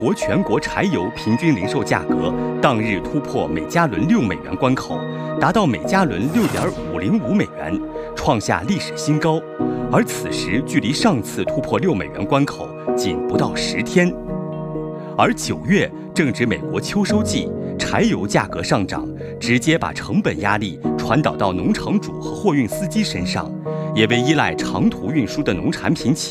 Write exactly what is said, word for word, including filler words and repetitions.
国全国柴油平均零售价格当日突破每加仑六美元关口，达到每加仑六点五零五美元，创下历史新高。而此时距离上次突破六美元关口仅不到十天。而九月正值美国秋收季，柴油价格上涨，直接把成本压力传导到农场主和货运司机身上，也为依赖长途运输的农产品企